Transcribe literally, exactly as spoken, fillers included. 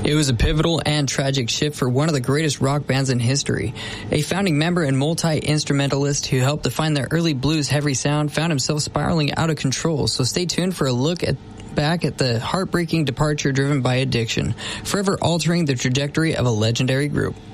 It was a pivotal and tragic shift for one of the greatest rock bands in history. A founding member and multi-instrumentalist who helped define their early blues heavy sound found himself spiraling out of control. So stay tuned for a look at back at the heartbreaking departure driven by addiction, forever altering the trajectory of a legendary group.